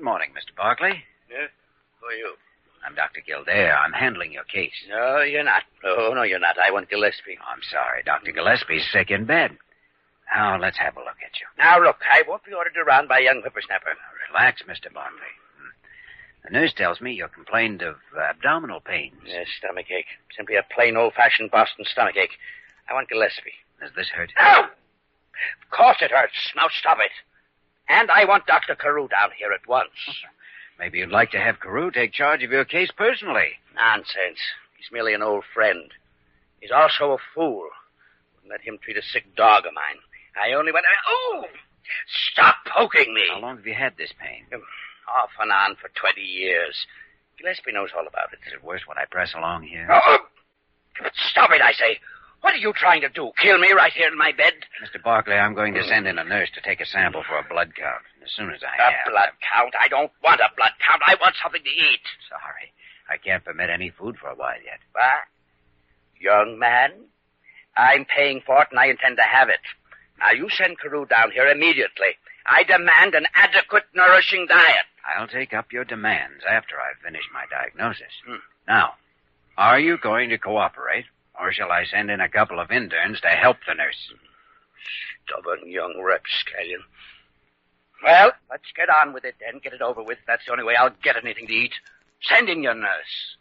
Good morning, Mr. Barkley. Yes? Who are you? I'm Dr. Kildare. I'm handling your case. No, you're not. No, you're not. I want Gillespie. Oh, I'm sorry. Dr. Gillespie's sick in bed. Now, let's have a look at you. Now, look, I won't be ordered around by a young whippersnapper. Relax, Mr. Barkley. The nurse tells me you complained of abdominal pains. Yes, stomachache. Simply a plain old-fashioned Boston stomachache. I want Gillespie. Does this hurt? No! Of course it hurts. Now stop it. And I want Dr. Carew down here at once. Maybe you'd like to have Carew take charge of your case personally. Nonsense. He's merely an old friend. He's also a fool. Wouldn't let him treat a sick dog of mine. I only went... Oh! Stop poking me. How long have you had this pain? Off and on for 20 years. Gillespie knows all about it. Is it worse when I press along here? Oh! Stop it, I say. What are you trying to do? Kill me right here in my bed? Mr. Barkley, I'm going to send in a nurse to take a sample for a blood count. As soon as I A have... blood count? I don't want a blood count. I want something to eat. Sorry. I can't permit any food for a while yet. What? Young man, I'm paying for it and I intend to have it. Now, you send Carew down here immediately. I demand an adequate, nourishing diet. I'll take up your demands after I've finished my diagnosis. Now, are you going to cooperate, or shall I send in a couple of interns to help the nurse? Stubborn young rapscallion. Well, let's get on with it then. Get it over with. That's the only way I'll get anything to eat. Send in your nurse.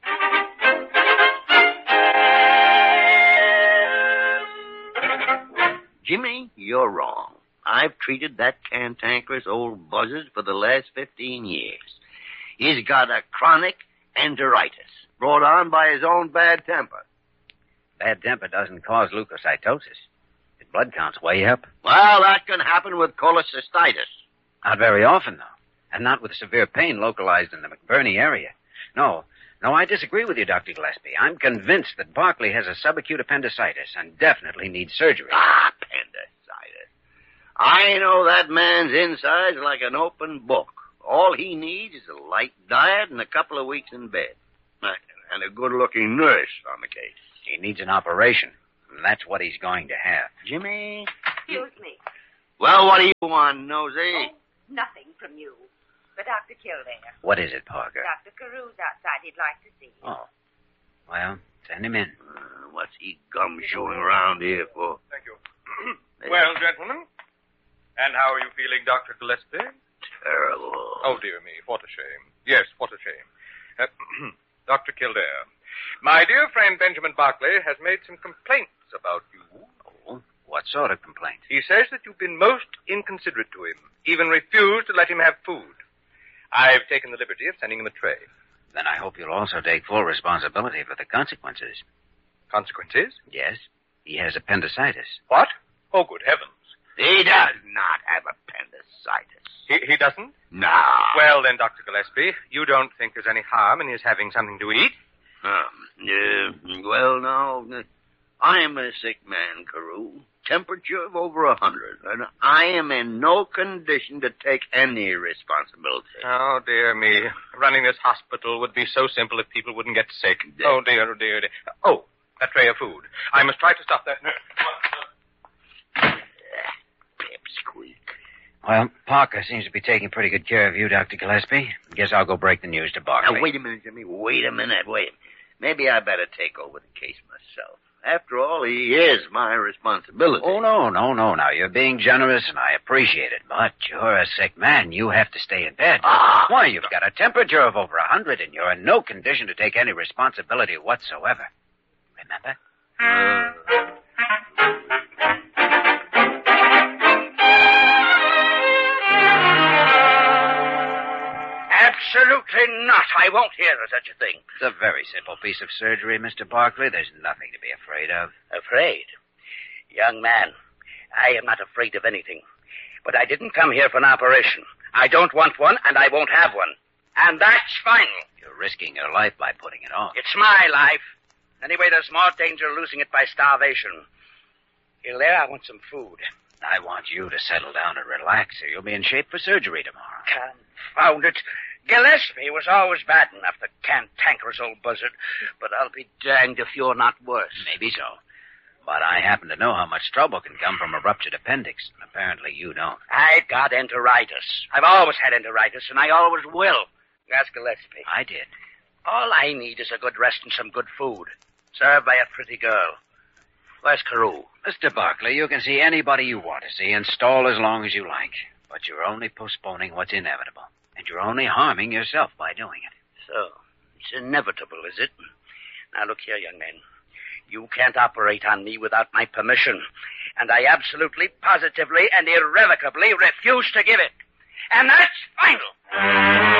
Jimmy, you're wrong. I've treated that cantankerous old buzzard for the last 15 years. He's got a chronic enteritis, brought on by his own bad temper. Bad temper doesn't cause leukocytosis. His blood count's way up. Well, that can happen with cholecystitis. Not very often, though. And not with severe pain localized in the McBurney area. No, I disagree with you, Dr. Gillespie. I'm convinced that Barkley has a subacute appendicitis and definitely needs surgery. Appendicitis. I know that man's insides like an open book. All he needs is a light diet and a couple of weeks in bed. And a good-looking nurse on the case. He needs an operation, and that's what he's going to have. Jimmy? Excuse me. Well, what do you want, Nosy? Oh, nothing from you. For Dr. Kildare. What is it, Parker? Dr. Carew's outside. He'd like to see you. Oh. Well, send him in. What's he gumshoeing around here for? Thank you. Well, gentlemen, and how are you feeling, Dr. Gillespie? Terrible. Oh, dear me, what a shame. Yes, what a shame. Dr. Kildare, my dear friend Benjamin Barkley has made some complaints about you. Oh, what sort of complaint? He says that you've been most inconsiderate to him, even refused to let him have food. I've taken the liberty of sending him a tray. Then I hope you'll also take full responsibility for the consequences. Consequences? Yes, he has appendicitis. What? Oh, good heavens. He does not have appendicitis. He doesn't? No. Well, then, Dr. Gillespie, you don't think there's any harm in his having something to eat? Well, no. I am a sick man, Carew. Temperature of over 100, and I am in no condition to take any responsibility. Oh, dear me. Running this hospital would be so simple if people wouldn't get sick. Oh, dear, oh, dear, dear. Oh, that tray of food. I must try to stop that. Pipsqueak. Well, Parker seems to be taking pretty good care of you, Dr. Gillespie. Guess I'll go break the news to Barkley. Now, wait a minute, Jimmy. Wait a minute. Maybe I better take over the case myself. After all, he is my responsibility. Oh, no. Now, you're being generous, and I appreciate it. But you're a sick man. You have to stay in bed. Why, you've got a temperature of over 100, and you're in no condition to take any responsibility whatsoever. Remember? Absolutely not. I won't hear of such a thing. It's a very simple piece of surgery, Mr. Barkley. There's nothing to be afraid of. Afraid? Young man, I am not afraid of anything. But I didn't come here for an operation. I don't want one, and I won't have one. And that's final. You're risking your life by putting it off. It's my life. Anyway, there's more danger of losing it by starvation. Hilaire, I want some food. I want you to settle down and relax, or you'll be in shape for surgery tomorrow. Confound it. Gillespie was always bad enough, the cantankerous old buzzard. But I'll be danged if you're not worse. Maybe so. But I happen to know how much trouble can come from a ruptured appendix. Apparently you don't. I've got enteritis. I've always had enteritis, and I always will. Ask Gillespie. I did. All I need is a good rest and some good food, served by a pretty girl. Where's Carew? Mr. Barkley, you can see anybody you want to see and stall as long as you like. But you're only postponing what's inevitable. And you're only harming yourself by doing it. So, it's inevitable, is it? Now, look here, young man. You can't operate on me without my permission. And I absolutely, positively, and irrevocably refuse to give it. And that's final.